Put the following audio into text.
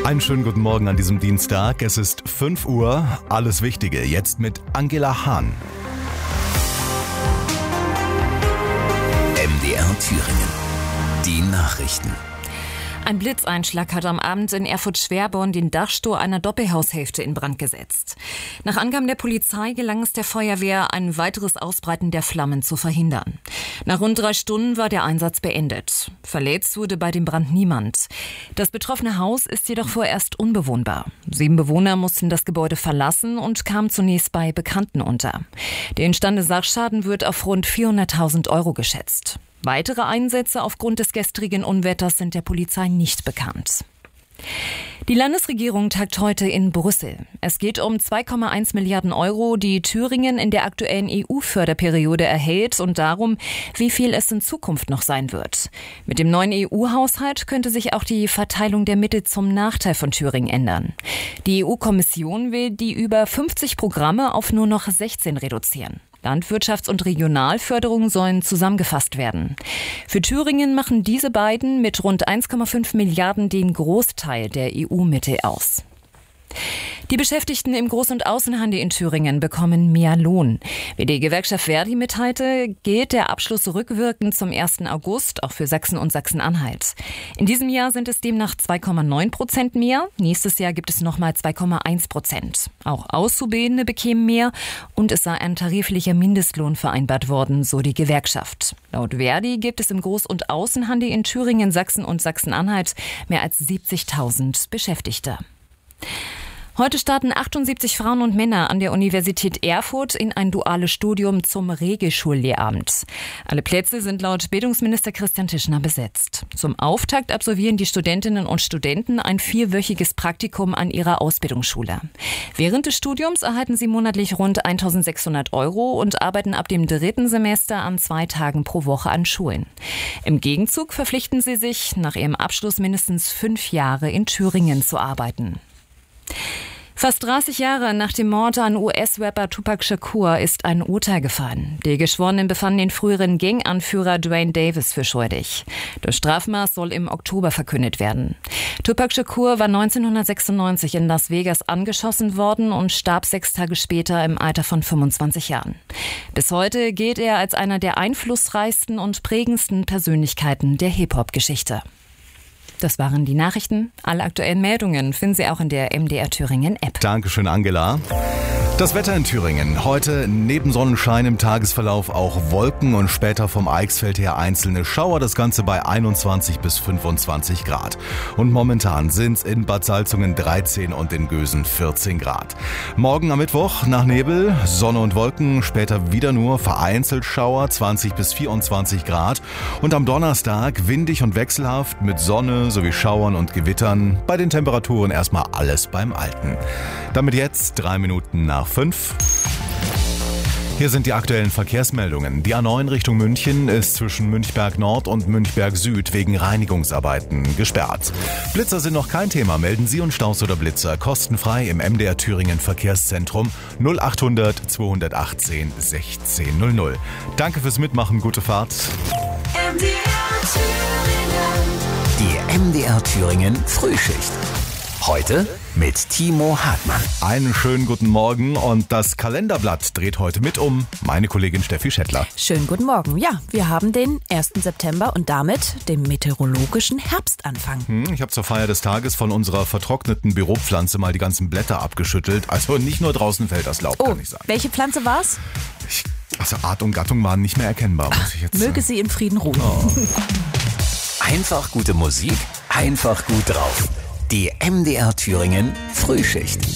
Einen schönen guten Morgen an diesem Dienstag. Es ist 5 Uhr. Alles Wichtige jetzt mit Angela Hahn. MDR Thüringen. Die Nachrichten. Ein Blitzeinschlag hat am Abend in Erfurt-Schwerborn den Dachstuhl einer Doppelhaushälfte in Brand gesetzt. Nach Angaben der Polizei gelang es der Feuerwehr, ein weiteres Ausbreiten der Flammen zu verhindern. Nach rund 3 Stunden war der Einsatz beendet. Verletzt wurde bei dem Brand niemand. Das betroffene Haus ist jedoch vorerst unbewohnbar. 7 Bewohner mussten das Gebäude verlassen und kamen zunächst bei Bekannten unter. Der entstandene Sachschaden wird auf rund 400.000 Euro geschätzt. Weitere Einsätze aufgrund des gestrigen Unwetters sind der Polizei nicht bekannt. Die Landesregierung tagt heute in Brüssel. Es geht um 2,1 Milliarden Euro, die Thüringen in der aktuellen EU-Förderperiode erhält und darum, wie viel es in Zukunft noch sein wird. Mit dem neuen EU-Haushalt könnte sich auch die Verteilung der Mittel zum Nachteil von Thüringen ändern. Die EU-Kommission will die über 50 Programme auf nur noch 16 reduzieren. Landwirtschafts- und Regionalförderung sollen zusammengefasst werden. Für Thüringen machen diese beiden mit rund 1,5 Milliarden den Großteil der EU-Mittel aus. Die Beschäftigten im Groß- und Außenhandel in Thüringen bekommen mehr Lohn. Wie die Gewerkschaft Verdi mitteilte, gilt der Abschluss rückwirkend zum 1. August auch für Sachsen und Sachsen-Anhalt. In diesem Jahr sind es demnach 2,9% mehr. Nächstes Jahr gibt es nochmal 2,1%. Auch Auszubildende bekämen mehr und es sei ein tariflicher Mindestlohn vereinbart worden, so die Gewerkschaft. Laut Verdi gibt es im Groß- und Außenhandel in Thüringen, Sachsen und Sachsen-Anhalt mehr als 70.000 Beschäftigte. Heute starten 78 Frauen und Männer an der Universität Erfurt in ein duales Studium zum Regelschullehramt. Alle Plätze sind laut Bildungsminister Christian Tischner besetzt. Zum Auftakt absolvieren die Studentinnen und Studenten ein 4-wöchiges Praktikum an ihrer Ausbildungsschule. Während des Studiums erhalten sie monatlich rund 1.600 Euro und arbeiten ab dem 3. Semester an 2 Tagen pro Woche an Schulen. Im Gegenzug verpflichten sie sich, nach ihrem Abschluss mindestens 5 Jahre in Thüringen zu arbeiten. Fast 30 Jahre nach dem Mord an US-Rapper Tupac Shakur ist ein Urteil gefallen. Die Geschworenen befanden den früheren Gang-Anführer Duane Davis für schuldig. Das Strafmaß soll im Oktober verkündet werden. Tupac Shakur war 1996 in Las Vegas angeschossen worden und starb 6 Tage später im Alter von 25 Jahren. Bis heute gilt er als einer der einflussreichsten und prägendsten Persönlichkeiten der Hip-Hop-Geschichte. Das waren die Nachrichten. Alle aktuellen Meldungen finden Sie auch in der MDR Thüringen App. Dankeschön, Angela. Das Wetter in Thüringen. Heute neben Sonnenschein im Tagesverlauf auch Wolken und später vom Eichsfeld her einzelne Schauer. Das Ganze bei 21 bis 25 Grad. Und momentan sind es in Bad Salzungen 13 und in Gösen 14 Grad. Morgen am Mittwoch nach Nebel, Sonne und Wolken, später wieder nur vereinzelt Schauer, 20 bis 24 Grad. Und am Donnerstag windig und wechselhaft mit Sonne sowie Schauern und Gewittern. Bei den Temperaturen erstmal alles beim Alten. Damit jetzt 3 Minuten nach 5. Hier sind die aktuellen Verkehrsmeldungen. Die A9 Richtung München ist zwischen Münchberg Nord und Münchberg Süd wegen Reinigungsarbeiten gesperrt. Blitzer sind noch kein Thema. Melden Sie uns Staus oder Blitzer kostenfrei im MDR Thüringen Verkehrszentrum 0800 218 1600. Danke fürs Mitmachen. Gute Fahrt. Die MDR Thüringen Frühschicht. Heute mit Timo Hartmann. Einen schönen guten Morgen und das Kalenderblatt dreht heute mit um meine Kollegin Steffi Schettler. Schönen guten Morgen. Ja, wir haben den 1. September und damit den meteorologischen Herbstanfang. Ich habe zur Feier des Tages von unserer vertrockneten Büropflanze mal die ganzen Blätter abgeschüttelt. Also nicht nur draußen fällt das Laub, kann ich sagen. Welche Pflanze war's? Also Art und Gattung waren nicht mehr erkennbar, muss ich jetzt sagen. Möge sie in Frieden ruhen. Oh. Einfach gute Musik, einfach gut drauf. Die MDR Thüringen Frühschicht.